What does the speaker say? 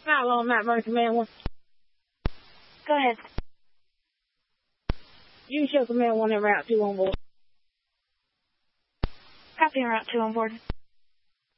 foul on that one, Command 1. Go ahead. You show Command 1 and Route 2 on board. Copy, Route 2 on board.